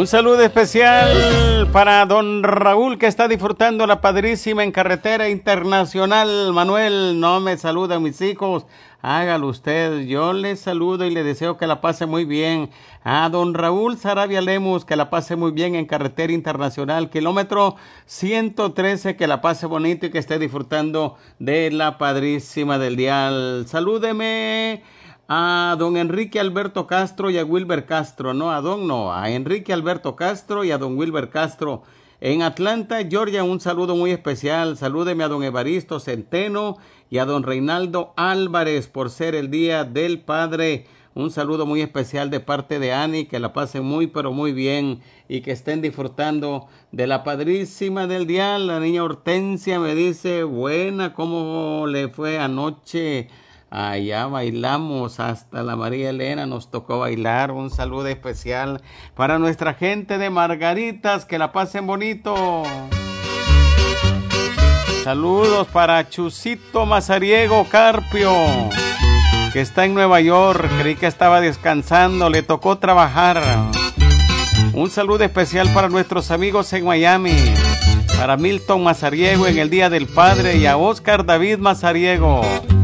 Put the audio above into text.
Un saludo especial para don Raúl, que está disfrutando la padrísima en carretera internacional. Manuel, no me saludan mis hijos, hágalo usted. Yo le saludo y le deseo que la pase muy bien. A don Raúl Sarabia Lemus, que la pase muy bien en carretera internacional, kilómetro 113, que la pase bonito y que esté disfrutando de la padrísima del dial. Salúdeme a don Enrique Alberto Castro y a Wilber Castro, a Enrique Alberto Castro y a don Wilber Castro en Atlanta, Georgia. Un saludo muy especial. Salúdeme a don Evaristo Centeno y a don Reinaldo Álvarez por ser el Día del Padre. Un saludo muy especial de parte de Ani, que la pasen muy pero muy bien y que estén disfrutando de la padrísima del dial. La niña Hortensia me dice, buena, ¿cómo le fue anoche? Allá bailamos, hasta la María Elena nos tocó bailar. Un saludo especial para nuestra gente de Margaritas, que la pasen bonito. Saludos para Chusito Mazariego Carpio, que está en Nueva York. Creí que estaba descansando, le tocó trabajar. Un saludo especial para nuestros amigos en Miami, para Milton Mazariego en el Día del Padre y a Oscar David Mazariego.